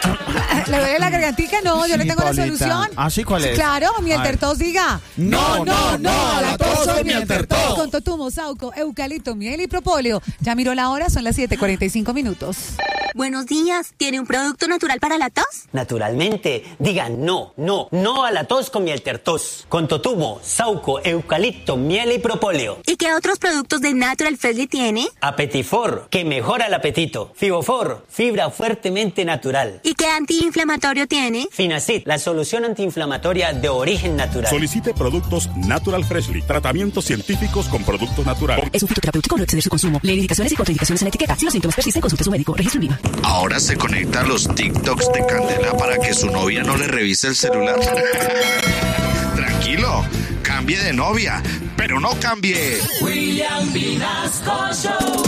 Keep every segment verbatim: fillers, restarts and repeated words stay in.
¿Le duele la gargantica? No, yo Sí, le tengo Paulita. la solución. ¿Ah, sí? ¿Cuál es? Claro, A miel ver. tertos, diga. No, no, no, a la tos con miel tertos. Con totumo, sauco, eucalipto, miel y propóleo. Ya miró la hora, son las siete cuarenta y cinco minutos. Buenos días. ¿Tiene un producto natural para la tos? Naturalmente, digan no, no, no a la tos con miel tertos. Con totumo, sauco, eucalipto, miel y propóleo. ¿Y qué otros productos de Natural Freshly tiene? Apetifor, que mejora el apetito. Fibofor, fibra fuertemente natural. ¿Y qué antiinflamatorio tiene? Finacid, la solución antiinflamatoria de origen natural. Solicite productos Natural Freshly. Tratamientos científicos con productos naturales. Es un fitoterapéutico, no exceder su consumo. Lee indicaciones y contraindicaciones en la etiqueta. Si los síntomas persisten, consulte a su médico. Registro en viva. Ahora se conecta a los TikToks de Candela para que su novia no le revise el celular. Tranquilo, cambie de novia, pero no cambie. William Vinasco Show.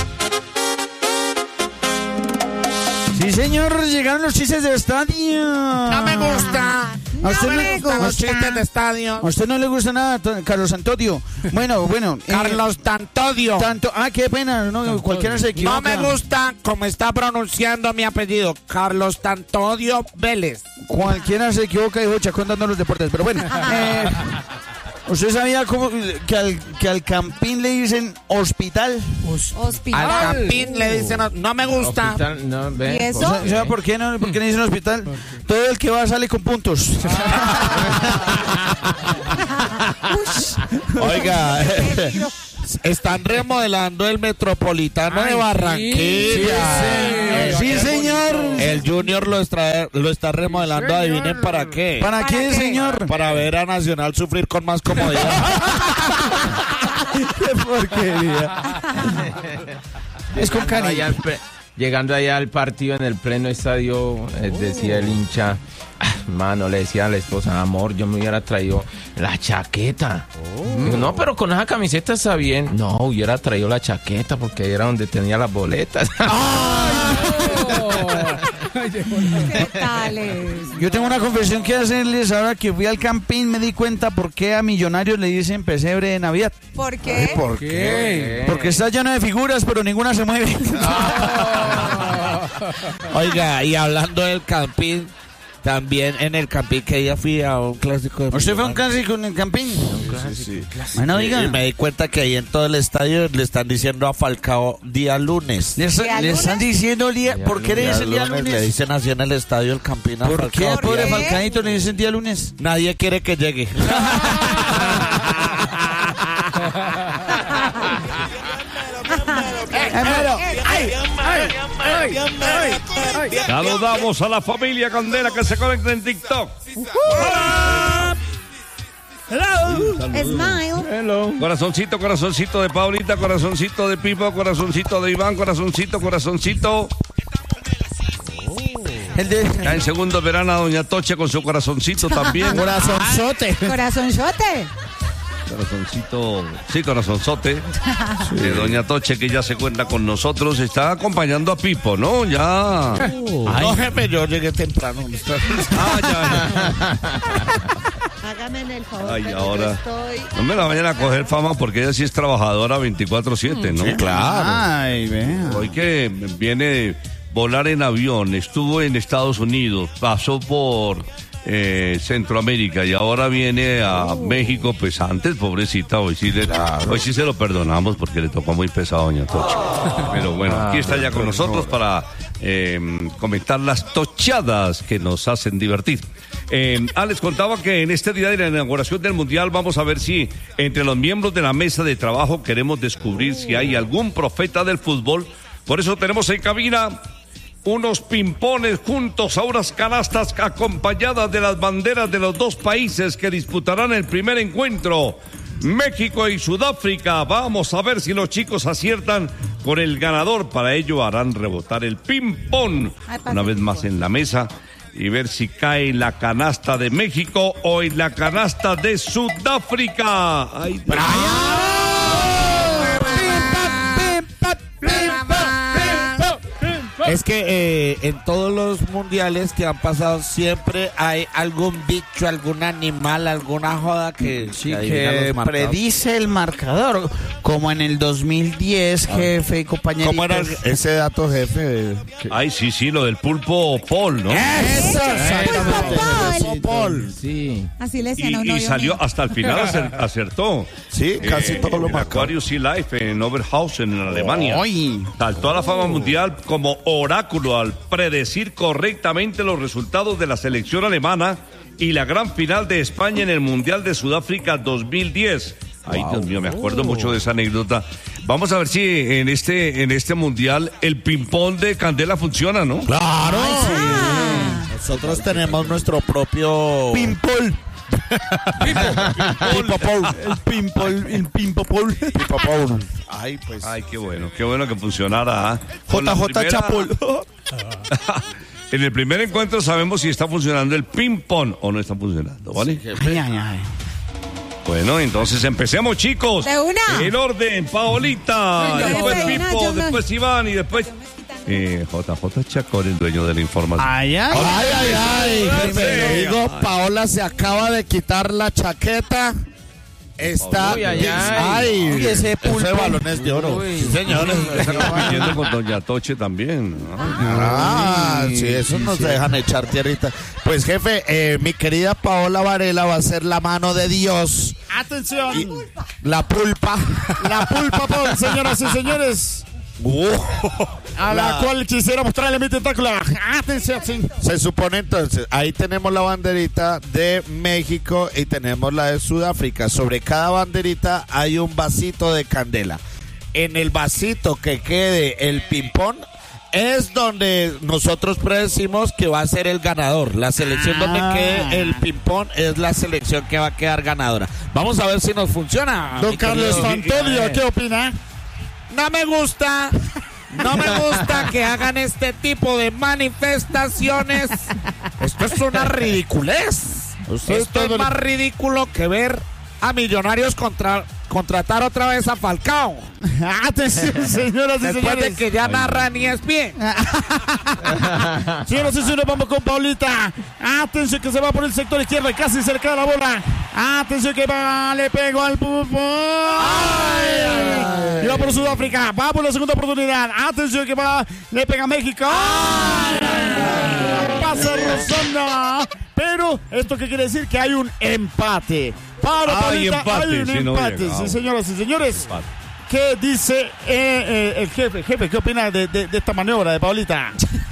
Sí, señor, llegaron los chistes de estadio. No me gusta. ¿A usted No no me le gustan los gusta? chistes de estadio. ¿A usted no le gusta nada, to- Carlos Antonio? Bueno, bueno. eh, Carlos Tantodio. Tanto, ah, qué pena, no, cualquiera se equivoca. No me gusta cómo está pronunciando mi apellido. Carlos Tantodio Vélez. Cualquiera se equivoca y Chacón dando los deportes, pero bueno. eh, ¿Usted sabía cómo, que, al, que al Campín le dicen hospital? Hospital. Al Campín le dicen, no, no me gusta. Hospital, no, ve, ¿Y eso? ¿por ¿Sabe, sabe por qué no? ¿Por qué le dicen hospital? Todo el que va sale con puntos. Oiga, están remodelando el Metropolitano de Barranquilla. Sí, señor. El Junior lo está, lo está remodelando, adivinen para qué. ¿Para qué, señor? Para ver a Nacional sufrir con más comodidad. Qué porquería. Es con Llegando allá cariño. al pre- Llegando allá al partido en el pleno estadio, eh, decía el hincha, ah, mano, le decía a la esposa, amor, yo me hubiera traído la chaqueta. Digo, no, pero con esa camiseta está bien. No, hubiera traído la chaqueta porque ahí era donde tenía las boletas. ¿Qué tales? Yo tengo una confesión que hacerles. Ahora que fui al Campín me di cuenta por qué a Millonarios le dicen pesebre de Navidad. ¿Por qué? ¿Por qué? Porque está lleno de figuras, pero ninguna se mueve. Oiga, y hablando del Campín, también en el Campín que día fui a un clásico de ¿Usted fue a un Millonarios. clásico en el Campín? Sí, sí. Bueno, diga. Y me di cuenta que ahí en todo el estadio le están diciendo a Falcao día lunes. Le, ¿Día le están lunes? diciendo día, ¿por qué le Día dicen día Le lunes? dicen así en el estadio el Campín a ¿Por qué, Falcao. pobre qué? Falcaito, le dicen día lunes? Nadie quiere que llegue. Saludamos a la familia Candela que se conecta en TikTok. Smile. Hello. Corazoncito, corazoncito de Paulita, corazoncito de Pipo, corazoncito de Iván, corazoncito, corazoncito. El de... Ya en segundo verán a Doña Toche con su corazoncito también. Corazonzote. Corazón shote. Corazoncito, sí, corazonzote. De Doña Toche que ya se cuenta con nosotros. Está acompañando a Pipo, ¿no? Ya. No, jefe, yo llegué temprano. Ah, ya. Hágame el favor. Ay, pero ahora. yo estoy... No me la vayan a coger fama porque ella sí es trabajadora veinticuatro siete, ¿no? Sí, claro. Ay, vea. Hoy que viene de volar en avión, estuvo en Estados Unidos, pasó por eh, Centroamérica y ahora viene a México, pues antes, pobrecita, hoy sí, le- hoy sí se lo perdonamos porque le tocó muy pesado a Doña Toche. Pero bueno, aquí está ya con nosotros para eh, comentar las tochadas que nos hacen divertir. Eh, ah, les contaba que en este día de la inauguración del Mundial vamos a ver si entre los miembros de la mesa de trabajo queremos descubrir si hay algún profeta del fútbol. Por eso tenemos en cabina unos pimpones juntos a unas canastas acompañadas de las banderas de los dos países que disputarán el primer encuentro, México y Sudáfrica. Vamos a ver si los chicos aciertan con el ganador. Para ello harán rebotar el ping-pong una vez más en la mesa y ver si cae en la canasta de México o en la canasta de Sudáfrica. ¡Ay, Es que eh, en todos los mundiales que han pasado siempre hay algún bicho, algún animal, alguna joda que, Sí, que adivina que los marcadores. predice el marcador, como en el dos mil diez, jefe y compañeritos. ¿Cómo era ese dato, jefe? Ay, sí, sí, lo del pulpo Paul, ¿no? ¡Eso! Pulpo Paul. Sí. Así le Y, decían a uno. y yo salió me- hasta el final, acer- acertó. Sí, casi Eh, todo lo en marcó. Aquarius Sea Life en Oberhausen, en Alemania. Ay. Saltó a la fama mundial como oráculo al predecir correctamente los resultados de la selección alemana y la gran final de España en el Mundial de Sudáfrica dos mil diez. Ay, Dios mío, me acuerdo mucho de esa anécdota. Vamos a ver si en este, en este Mundial el ping-pong de Candela funciona, ¿no? ¡Claro! Ah. Nosotros tenemos nuestro propio... Pimpol. Pipo Paul. El pimpol, el pimpopol. Pipo Paul. Ay, pues... Ay, qué bueno, qué bueno que funcionara. ¿ah? Con la J J primera- Chapol. En el primer encuentro sabemos si está funcionando el ping-pong o no está funcionando, ¿vale? Ay, ay, ay. Bueno, entonces empecemos, chicos. De una. En orden, Paolita, Venga, después jefe, Pipo, yo me- después Iván y después eh, J J Chacón, el dueño de la información. Ay, ay, Ay, ay, ay, Ay, jefe, le ay, digo, ay. Paola se acaba de quitar la chaqueta. Está... Uy, ay, ay. ay, Uy, ese pulpo. ese balón es de oro. Uy. Sí, señores. Está compitiendo con Doña Toche también, ¿no? Ah, sí, eso nos dejan echar tierrita. Pues, jefe, eh, mi querida Paola Varela va a ser la mano de Dios. Atención. Y- la pulpa. La pulpa Paul, señoras y señores. A la, La- cual quisiera mostrarle mi tentáculo. Atención, sí. Se supone entonces, ahí tenemos la banderita de México y tenemos la de Sudáfrica. Sobre cada banderita hay un vasito de candela. En el vasito que quede el ping-pong es donde nosotros predecimos que va a ser el ganador. La selección Ah. donde quede el ping-pong es la selección que va a quedar ganadora. Vamos a ver si nos funciona. Don mi Carlos querido- Antonio, ¿qué opina? No me gusta, no me gusta que hagan este tipo de manifestaciones. Esto es una ridiculez. Esto es más ridículo que ver a Millonarios contra, contratar otra vez a Falcao. Atención, señoras y Después de señores. que ya narra ni es bien. Señoras y señores, vamos con Paulita. Atención que se va por el sector izquierdo y casi cerca de la bola. Atención que va, le pegó al pulpo. ¡Ay! Y va por Sudáfrica. Va por la segunda oportunidad. Atención que va, le pega a México. ¡Ay! Pasa rozando. Pero, ¿esto qué quiere decir? Que hay un empate. Para Hay Paulita, empate, hay un sí, no empate. llega. Sí, señoras y señores. Empate. ¿Qué dice eh, eh, el jefe? Jefe, ¿qué opina de, de- de esta maniobra de Paulita?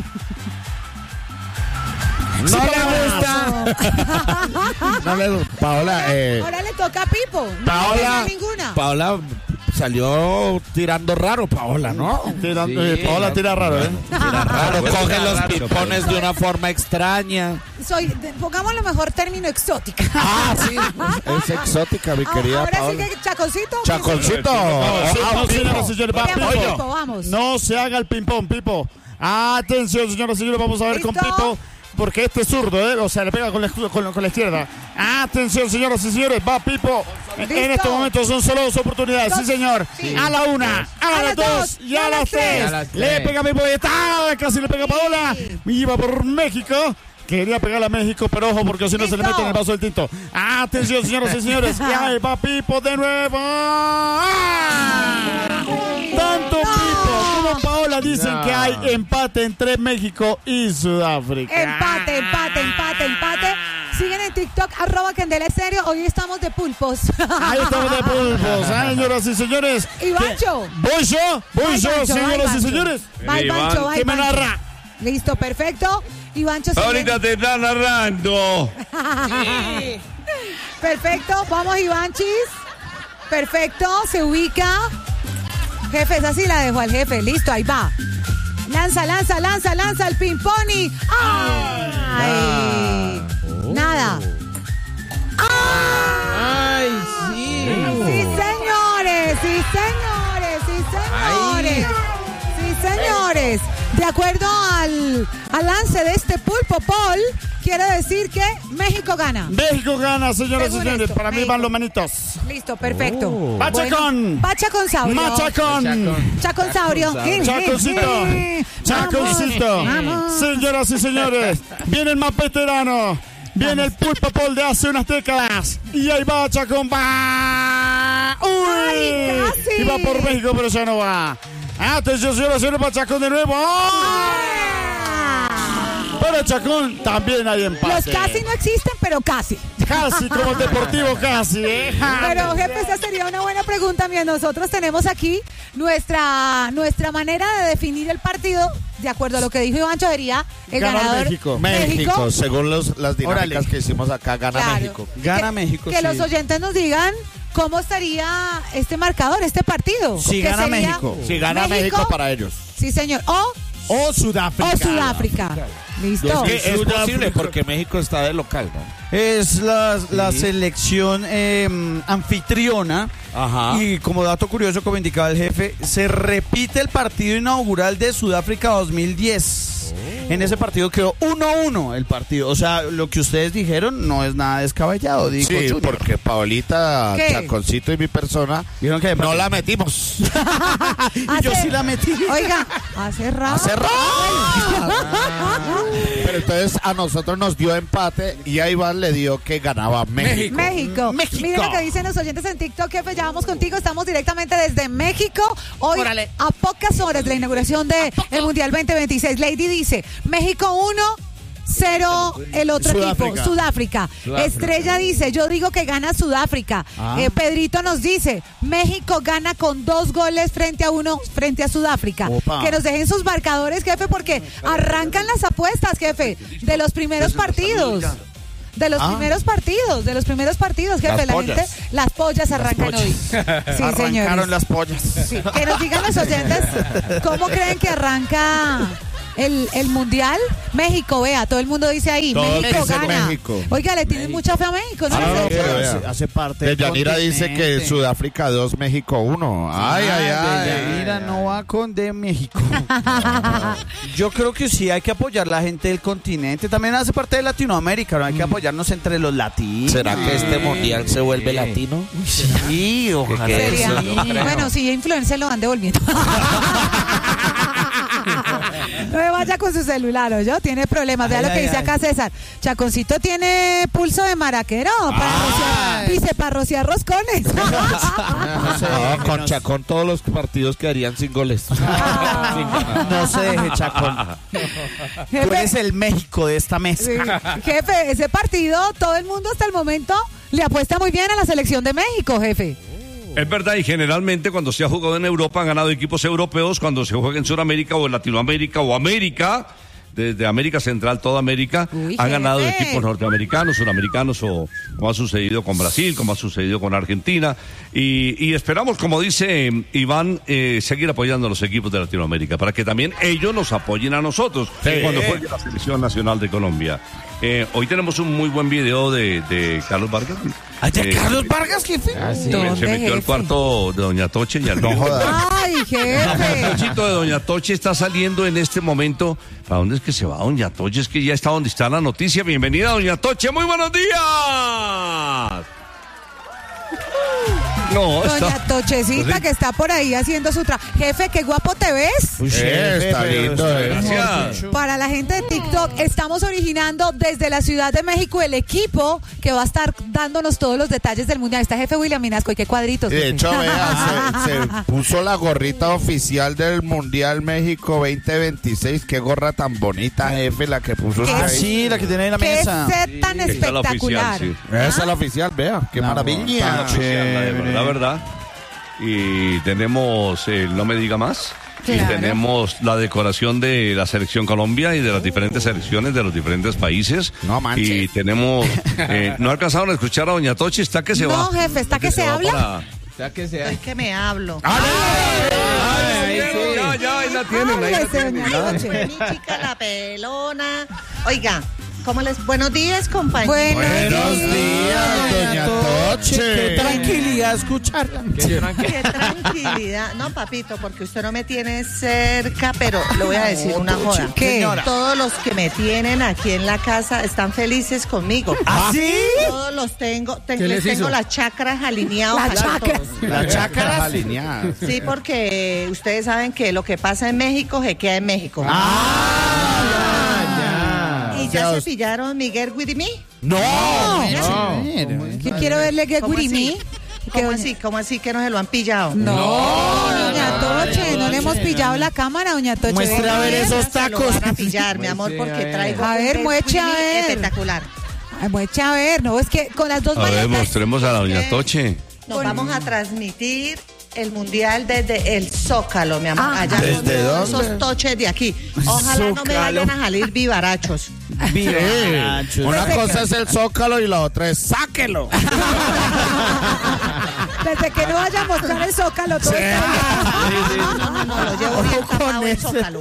No le gusta. No le gusta. Paola, eh, Ahora le toca a Pipo. No Paola, le toca ninguna. Paola salió tirando raro, Paola, ¿no? Tirando, Sí, eh, Paola tira raro, ¿eh? Tira raro, Bueno, coge tira los raro, pimpones de una forma extraña. Soy, de- pongamos lo mejor término exótica. Ah, sí, es exótica, mi querida Ahora sí Paola. que chaconcito. Chaconcito. No, sí, Ah, no, Pipo. señoras y señores, va, Vamos, Pipo. Pipo, vamos. No se haga el ping-pong, Pipo. Atención, señoras y señores, vamos a ver con ¿Listo? Pipo. Porque este es zurdo, ¿eh? O sea, le pega con la, con, con la izquierda. Atención, señoras y señores, va Pipo. En ¿Listo? estos momentos son solo dos oportunidades. Dos. Sí, señor. Sí. A la una, a, las dos y a las tres. Y a las Le tres. pega a Pipo y está. Casi le pega a Paola. Y va por México. Quería pegarle a México, pero ojo, porque si no se le Listo. mete en el vaso del tinto. Atención, señoras y señores. Y ahí va Pipo de nuevo. ¡Ah! Tanto Pipo como Paola dicen No. que hay empate entre México y Sudáfrica. Empate, empate, empate, empate. Siguen en TikTok, arroba Candela Estéreo. Hoy estamos de pulpos. Ahí estamos de pulpos, ¿eh, señoras y señores? Y Bancho. ¿Voy yo? ¿Voy Ay, yo, Bancho, señoras ay, y Bancho. señores? Va el Iván, Bancho, va el ¿qué me Bancho. narra? Listo, perfecto. Y Bancho sigue- Ahorita te está narrando. Perfecto, vamos Ivanchis. Perfecto, se ubica. Jefe, esa sí la dejo al jefe. Listo, ahí va. Lanza, lanza, lanza, lanza el ping-pong y... ¡Ay! Nada. Ay, sí. Sí, señores, sí, señores, sí, señores. Sí, señores. De acuerdo al, al lance de este pulpo Paul, quiere decir que México gana. México gana, señoras y Según señores. esto, Para mí México. van los manitos. Listo, perfecto. Oh. Pachacón. Pachacón Saurio. Machacón. Chacón Saurio. Chaconcito. Chaconcito. Vamos. Señoras y señores, viene el más veterano. Viene el Pulpo Paul de hace unas décadas. Y ahí va Chacón. ¡Va! ¡Uy! Ay, casi. Y va por México, pero ya no va. Atención, señoras y señores, para Chacón de nuevo. ¡Oh! Pero Chacón también hay empate. Los casi no existen, pero casi. Casi, como el Deportivo casi, ¿eh? Pero, jefe, esa sería una buena pregunta. Mira, nosotros tenemos aquí nuestra, nuestra manera de definir el partido. De acuerdo a lo que dijo Ivancho, sería el Gana ganador. México. México, según los, las dinámicas Órale. que hicimos acá, gana Claro. México. Gana que, México, Que sí. los oyentes nos digan cómo estaría este marcador, este partido. Si Que gana sería México. Si gana México, para ellos. Sí, señor. O, O Sudáfrica. o Sudáfrica. Listo. Es, que es Sudáfrica. posible porque México está de local, ¿no? Es la, la selección eh, anfitriona. Ajá. Y como dato curioso, como indicaba el jefe, se repite el partido inaugural de Sudáfrica dos mil diez. En ese partido quedó uno uno el partido. O sea, lo que ustedes dijeron no es nada descabellado, dijo Sí, Junior. porque Paolita, ¿Qué? Chaconcito y mi persona Dijeron que de no pronto- la metimos. Hace- yo sí la metí. Oiga, hace rato. Hace rato. Pero entonces a nosotros nos dio empate y a Iván le dio que ganaba México. México. México. Miren lo que dicen los oyentes en TikTok, jefe. Ya vamos contigo. Estamos directamente desde México. Hoy, Órale. a pocas horas de la inauguración del Mundial veinte veintiséis. Lady dice: México uno, cero el otro Sudáfrica. equipo, Sudáfrica. Sudáfrica. Estrella dice: yo digo que gana Sudáfrica. Ah. Eh, Pedrito nos dice: México gana con dos goles frente a uno frente a Sudáfrica. Opa. Que nos dejen sus marcadores, jefe, porque arrancan las apuestas, jefe, de los primeros partidos. De los Ah. primeros partidos, de los primeros partidos, jefe. Las La pollas. gente, las pollas arrancan hoy. Sí, Arrancaron señores. las pollas. Sí, que nos digan los oyentes cómo creen que arranca el, el mundial. México, vea, todo el mundo dice ahí, Todos México dicen gana. México. Oiga, le tienen mucha fe a México, ¿no? Ah, no, ¿Les pero parece? vea. hace, hace parte De del Yanira dice que continente. Sudáfrica dos, México uno. Ay, ay, ay. Yanira no va con de México. Yo creo que sí hay que apoyar la gente del continente. También hace parte de Latinoamérica, ¿no? Hay que apoyarnos entre los latinos. ¿Será que este mundial se vuelve latino? Sí, ojalá. ¿Qué Sería- eso? Sí. Bueno, si influencer lo van devolviendo. No me vaya con su celular, ¿o yo? Tiene problemas. Vea Ay, lo que ay, dice ay. acá César. Chaconcito tiene pulso de maraquero para rociar, dice para rociar roscones. No sé, No, con no- Chacón todos los partidos quedarían sin goles. No se deje, Chacón. Tú Jefe, eres el México de esta mesa. sí. Jefe, ese partido, todo el mundo hasta el momento le apuesta muy bien a la selección de México, jefe. Es verdad, y generalmente cuando se ha jugado en Europa han ganado equipos europeos, cuando se juega en Sudamérica o en Latinoamérica o América, desde América Central, toda América, Uy, han ganado jefe. equipos norteamericanos, sudamericanos o como ha sucedido con Brasil, como ha sucedido con Argentina. Y, y esperamos, como dice eh, Iván, eh, seguir apoyando a los equipos de Latinoamérica para que también ellos nos apoyen a nosotros cuando juegue la Selección Nacional de Colombia. Eh, hoy tenemos un muy buen video de, de Carlos Vargas. ¿Ay, de Eh, Carlos Vargas, jefe? Ah, sí. se ¿Dónde, metió al jefe? cuarto de Doña Toche y al No mío. jodas. Ay, jefe. El chito de Doña Toche está saliendo en este momento. ¿Para dónde es que se va Doña Toche? Es que ya está donde está la noticia. Bienvenida, Doña Toche. Muy buenos días. No, Doña está. Tochecita que está por ahí haciendo su trabajo. Jefe, qué guapo te ves. Uy, jefe, está pero lindo. está eh. Gracias. Para la gente de TikTok, estamos originando desde la Ciudad de México el equipo que va a estar dándonos todos los detalles del mundial. Está jefe William Minasco y qué cuadritos. Y de jefe. hecho, vea, se, se puso la gorrita oficial del Mundial México veinte veintiséis. Qué gorra tan bonita, jefe, la que puso usted ¿Qué? Ah, ahí. sí, la que tiene ahí en la Qué mesa. set tan Esta es la espectacular. oficial, sí. Esa es la oficial, vea, qué No, maravilla. tan Oficial, la de chévere. verdad, verdad. Y tenemos el No Me Diga Más. Y Claro. tenemos la decoración de la selección Colombia y de las diferentes selecciones de los diferentes países. No manches. Y tenemos. eh, no alcanzaron a escuchar a Doña Toche, está que se No, va. jefe, ¿está que se va habla? para- Ya que sea. Es que me hablo. Ay, ya, ya, ahí la tienen, ahí la Háblese, tienen. doña ya. Toche. Mi chica la pelona. Oiga, ¿Cómo les? Buenos días, compañeros. Buenos días, doña Toche. Qué tranquilidad escucharla. Qué tranquilidad. No, papito, porque usted no me tiene cerca, pero le voy a decir una joda. ¿Qué? Señora. Todos los que me tienen aquí en la casa están felices conmigo. ¿Ah, sí? Todos los tengo, te- ¿Qué les les tengo hizo? las chakras alineados. Las a chakras. todos. La chácara alineada. Sí, porque ustedes saben que lo que pasa en México se queda en México. Ah, ¿Y O sea, ya se os- pillaron Miguel with me? No. Yo quiero verle que ¿Cómo Gurimí. así? ¿Cómo así? ¿Cómo así que no se lo han pillado? No, doña Toche, no le hemos pillado la cámara, doña Toche. Muestre a ver esos Se lo tacos. van a pillar, mi amor, porque traigo A un ver, Miguel mueche a with me ver. espectacular. Ay, muecha a ver, no, es que con las dos A ver, maletas. mostremos a la doña Toche. Nos vamos a transmitir el mundial desde el Zócalo, mi amor. Ah. Allá ¿Desde con dónde? esos toches de aquí. Ojalá no me Zócalo. vayan a salir vivarachos. Vivarachos. Una cosa es el Zócalo y la otra es sáquelo. Desde que no vaya a mostrar el Zócalo todo está bien. No, no, no, lo llevo bien tapado el Zócalo.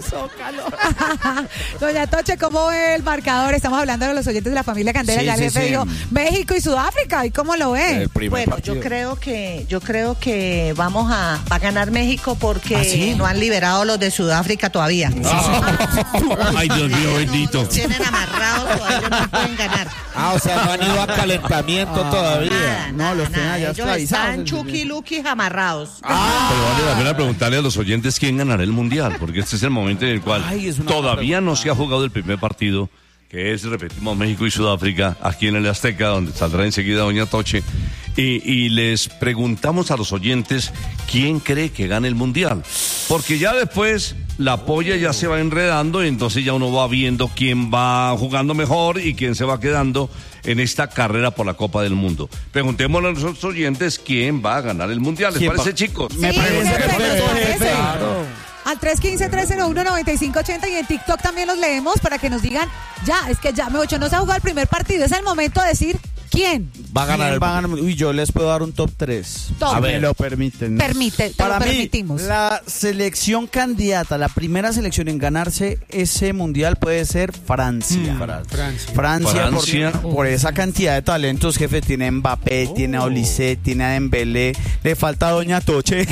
Doña Toche, ¿cómo ve el marcador? Estamos hablando de los oyentes de la familia Candela. Sí, Ya el sí, jefe sí. dijo México y Sudáfrica. ¿Y cómo lo ve? El primer Bueno, partido. yo creo que yo creo que vamos a, va a ganar México porque ¿Ah, sí? no han liberado los de Sudáfrica todavía. Ay, Dios mío, bendito. Los tienen amarrados, todavía no pueden ganar. Ah, o sea, no han ido a calentamiento todavía. Nada, No, los nada, tienen allá ellos esclavizados. están chuki luki amarrados. Pero vale la pena preguntarle a los oyentes quién ganará el Mundial, porque este es el momento en el cual Ay, es una todavía buena no se ha jugado el primer partido, que es, repetimos, México y Sudáfrica, aquí en el Azteca, donde saldrá enseguida doña Toche, y, y les preguntamos a los oyentes quién cree que gane el Mundial, porque ya después la polla ya se va enredando y entonces ya uno va viendo quién va jugando mejor y quién se va quedando en esta carrera por la Copa del Mundo. Preguntémosle a nuestros oyentes quién va a ganar el Mundial. ¿Les ¿Quién parece, va? chicos? Me Sí, parece perfecto, perfecto, jefe. jefe. Al tres uno cinco, tres cero uno, nueve cinco ocho cero y en TikTok también los leemos para que nos digan, ya, es que ya, me ocho, no se ha jugado el primer partido, es el momento de decir quién. Va a ganar ¿Quién el va a ganar? Uy, yo les puedo dar un top tres. Top. A ver, lo permiten. Permite, te Para lo mí, permitimos. la selección candidata, la primera selección en ganarse ese mundial puede ser Francia. Francia. Francia, Francia. Por, por esa cantidad de talentos, jefe, tiene Mbappé, tiene a Olise, tiene a Dembélé, le falta a Doña Toche.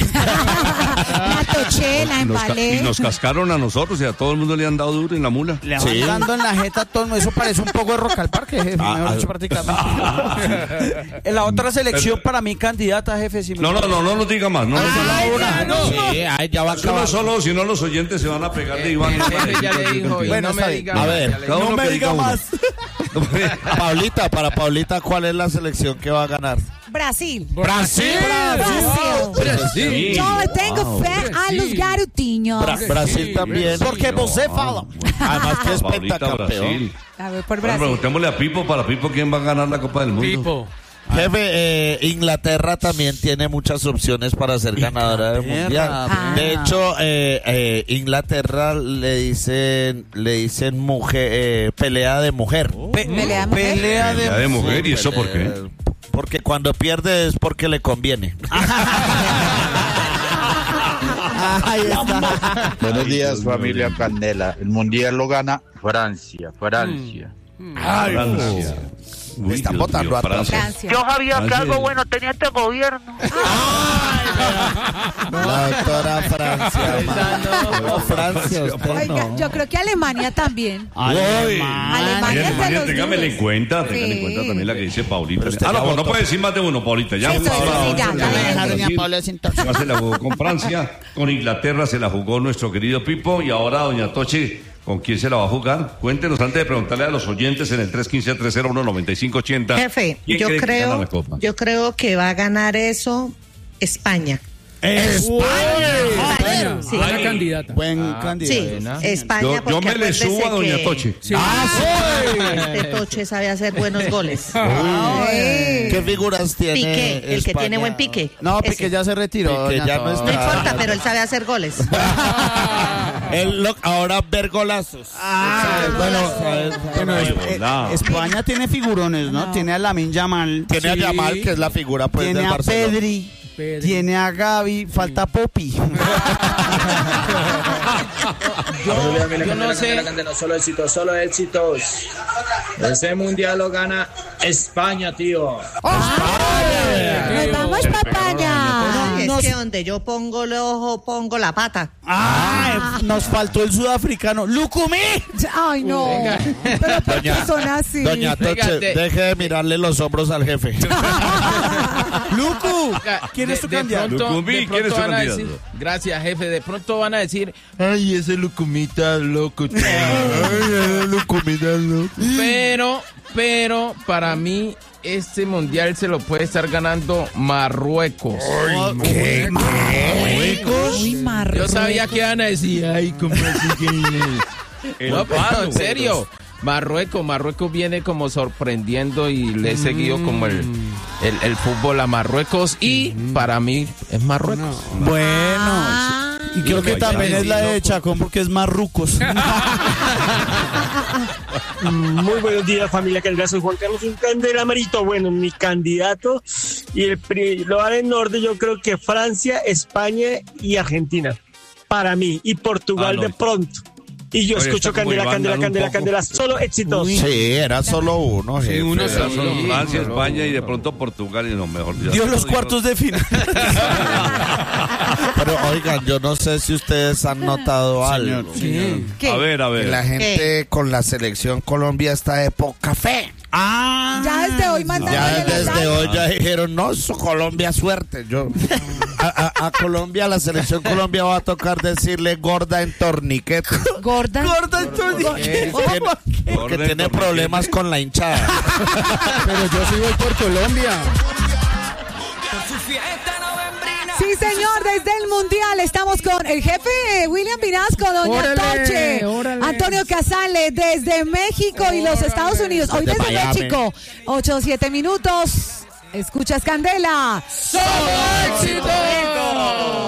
La Toche, la Nos ca- embalé. y nos cascaron a nosotros y a todo el mundo le han dado duro en la mula. Le van dando en la jeta todo, eso parece un poco de Rock al Parque, jefe, Ah, mejor ah, dicho, prácticamente. En la otra selección para mí candidata, jefe. Si me- No, no, no, no nos diga más. No nos diga más. Sí, ahí ya va a Eso no acabar. solo, si no los oyentes se van a pegar de Iván. El jefe ya le dijo, y Bueno, no me está bien. diga A más, ver, ya le cada dijo. uno No me que diga diga uno. más. Paulita, para Paulita, ¿cuál es la selección que va a ganar? Brasil. Brasil. Brasil. Yo le tengo fe a los garotinhos. Bra- Brasil también. Porque você fala. Además que es Paulita, pentacampeón. Brasil. A ver, por Bueno, Brasil. preguntémosle a Pipo, para Pipo, ¿quién va a ganar la Copa del Mundo? Pipo. Jefe, eh, Inglaterra también tiene muchas opciones para ser ganadora del mundial. Ah. De hecho, eh, eh, Inglaterra le dicen, le dicen mujer, eh, pelea de mujer. Pe- Pelea de mujer. pelea de, Pelea de mujer, ¿y eso por qué? Eh, Porque cuando pierde es porque le conviene. Ahí está. Buenos días, familia Candela. El mundial lo gana Francia, Francia. Ay, Francia. Uy, están Dios votando mío, a todos. Francia. Francia. Yo sabía que Francia. algo bueno tenía este gobierno. La doctora Francia. ma. No, Francia, usted Oiga, no. yo creo que Alemania también. Alemania. Alemania es de Alemania, los téngamela en duros. cuenta, téngamela en Sí. cuenta también la que dice Paulita. Pero usted Ah, no, ya pues no votó. puede decir más de uno, Paulita. Ya Eso, jugó eso, ahora sí, otra, ya, ya ya, le ya, deja ya. decir. Ya se la jugó con Francia, con Inglaterra se la jugó nuestro querido Pipo y ahora doña Toche, ¿con quién se la va a jugar? Cuéntenos antes de preguntarle a los oyentes en el tres uno cinco, tres cero uno, nueve cinco ocho cero. Jefe, ¿quién yo cree que gana creo, la Copa? yo creo que va a ganar eso España. España. Sí. Buena candidata. Buen candidato. Sí, España. Yo, yo porque me le acuérdese subo a doña que Toche. Este Toche sabe hacer buenos goles. Uy, ¿qué figuras tiene Piqué, el que España? tiene buen pique. No, Ese. Piqué ya se retiró. Piqué doña ya no Toche. está. No importa, pero él sabe hacer goles. Él lo- ahora ver golazos. Ah, bueno, bueno, Ay, es- volá. eh, España tiene figurones, ¿no? Tiene a Lamine Yamal. Tiene a Sí. Yamal, que es la figura pues Tiene del a Barcelona. Pedri. Pedri. Tiene a Gaby. Falta Popi. yo, yo no sé. Solo éxitos, solo éxitos. Ese mundial lo gana España, tío. ¡Nos vamos para España! Ay, es que donde yo pongo el ojo, pongo la pata. Ah, nos faltó el sudafricano. ¡Lucumí! Ay, no. Venga. Pero ¿por qué Doña- son así? Doña Toche, Venga, de- deje de mirarle los hombros al jefe. ¡Lucu! ¿Quién De- es tu de candidato? pronto- Lucumí, de ¿quién es pronto tu van a candidato? decir- gracias, jefe. De pronto van a decir, ay, ese Lucumita loco. Pero, pero, para mí, este mundial se lo puede estar ganando Marruecos. ¿Qué? ¿Marruecos? Uy, Marruecos. Yo sabía que iban a decir, ay, ¿cómo así que no, pero en serio. Marruecos, Marruecos viene como sorprendiendo y le he seguido como el, el, el fútbol a Marruecos y para mí es Marruecos. Bueno, y creo que también es la de Chacón porque es Marrucos. Muy buenos días, familia Candela. Soy Juan Carlos, un Candela Marito. Bueno, mi candidato y el pri- lo va en orden, yo creo que Francia, España y Argentina. Para mí. Y Portugal Ah, no. de pronto. Y yo Oye, escucho está como Candela, Iván, Candela, dale un Candela, poco. Candela. Solo éxitos. Sí, era solo uno, jefe. uno Era solo. solo Sí, Francia, solo. España y de pronto Portugal y no mejor. ya Dio lo los digo. cuartos de final. Pero oigan, yo no sé si ustedes han notado algo. ¿Qué? A ver, a Que ver. la gente con la selección Colombia está de poca fe. Ah, Ya desde hoy mandan Ya desde hoy ya dijeron, no, eso Colombia suerte. Yo a, a- a Colombia, la selección Colombia va a tocar decirle gorda en torniquete. Gorda. Gorda en torniquete. Porque tiene, porque Gorda en tiene torniquete. problemas con la hinchada. Pero yo sí voy por Colombia. Sí, señor, desde el Mundial estamos con el jefe William Vinasco, doña Órale, Toche, órale. Antonio Casale desde México y los Estados Unidos. Hoy Desde desde Miami. México, ocho o siete minutos. Escuchas Candela. ¡Solo éxito!